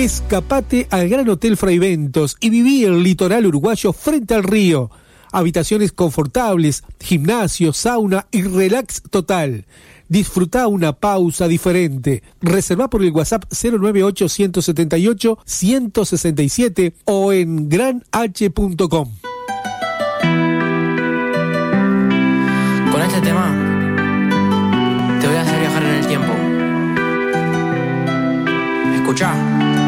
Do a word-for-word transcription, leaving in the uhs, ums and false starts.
Escapate al Gran Hotel Fraiventos y viví el litoral uruguayo frente al río. Habitaciones confortables, gimnasio, sauna y relax total. Disfruta una pausa diferente. Reserva por el WhatsApp cero nueve ocho, uno siete ocho, uno seis siete o en gran h punto com. Con este tema te voy a hacer viajar en el tiempo. Escuchá.